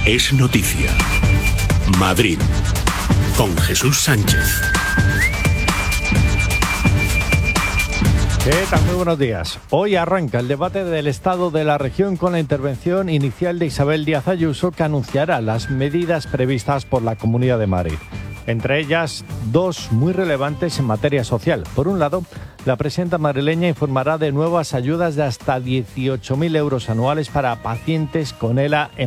es noticia. Madrid, con Jesús Sánchez. ¿Qué tal? Muy buenos días. Hoy arranca el debate del estado de la región con la intervención inicial de Isabel Díaz Ayuso, que anunciará las medidas previstas por la Comunidad de Madrid. Entre ellas, dos muy relevantes en materia social. Por un lado, la presidenta madrileña informará de nuevas ayudas de hasta 18.000 euros anuales para pacientes con ELA en